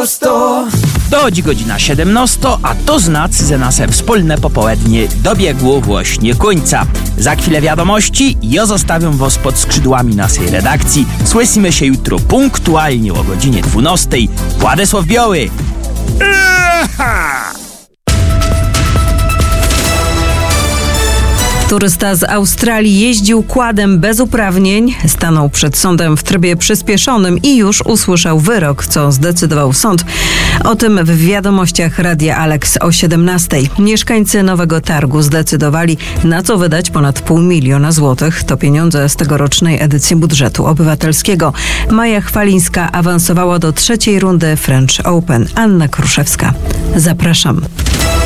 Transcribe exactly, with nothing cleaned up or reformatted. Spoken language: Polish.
prosto. Dochodzi godzina siedemnasta, a to znaczy, że nasze wspólne popołudnie dobiegło właśnie końca. Za chwilę wiadomości, ja zostawiam was pod skrzydłami naszej redakcji. Słyszymy się jutro punktualnie o godzinie dwunastej. Władysław Biały. Eha! Turysta z Australii jeździł quadem bez uprawnień, stanął przed sądem w trybie przyspieszonym i już usłyszał wyrok, co zdecydował sąd. O tym w wiadomościach Radia Alex o siedemnastej. Mieszkańcy Nowego Targu zdecydowali, na co wydać ponad pół miliona złotych. To pieniądze z tegorocznej edycji budżetu obywatelskiego. Maja Chwalińska awansowała do trzeciej rundy French Open. Anna Kruszewska. Zapraszam.